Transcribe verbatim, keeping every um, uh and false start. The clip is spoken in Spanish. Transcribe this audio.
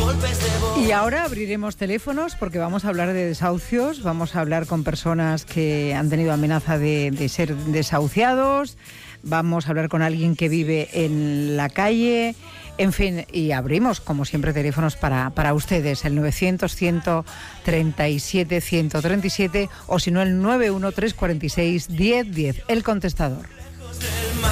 Y ahora abriremos teléfonos porque vamos a hablar de desahucios, vamos a hablar con personas que han tenido amenaza de, de ser desahuciados, vamos a hablar con alguien que vive en la calle, en fin, y abrimos, como siempre, teléfonos para, para ustedes, el novecientos, ciento treinta y siete, ciento treinta y siete o si no el nueve uno tres cuatro seis, diez diez, el contestador.